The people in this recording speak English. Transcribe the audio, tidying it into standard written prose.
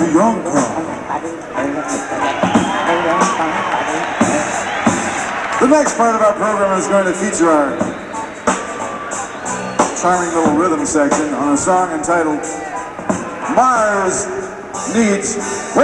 Bianca. The next part of our program is going to feature our charming little rhythm section on a song entitled Mars Needs